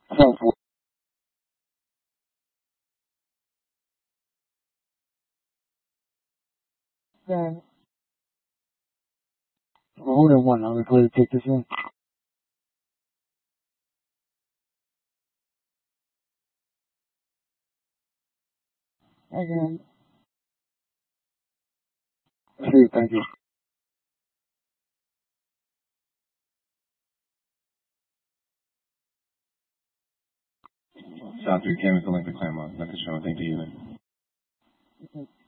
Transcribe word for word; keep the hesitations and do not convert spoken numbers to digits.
helpful. Then, well, hold on one. I'm gonna go ahead and take this in. Again, thank you. Shot through Cameron, select the Claremont. Let the show. Thank you.